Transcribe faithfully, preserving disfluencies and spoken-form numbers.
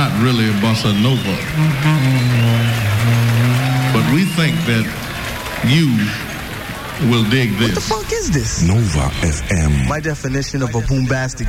not really bossa nova. But we think that you will dig this. What the fuck is this? Nova F M. My definition of a boombastic